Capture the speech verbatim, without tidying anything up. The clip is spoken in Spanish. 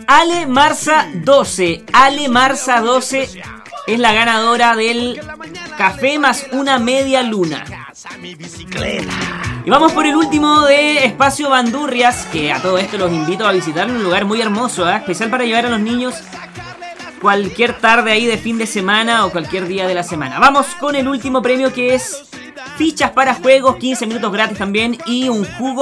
Ale Marza doce. Ale Marza doce es la ganadora del café más una media luna. Y vamos por el último de Espacio Bandurrias, que a todo esto los invito a visitar, un lugar muy hermoso, ¿eh? Especial para llevar a los niños cualquier tarde ahí de fin de semana o cualquier día de la semana. Vamos con el último premio, que es fichas para juegos, quince minutos gratis también y un jugo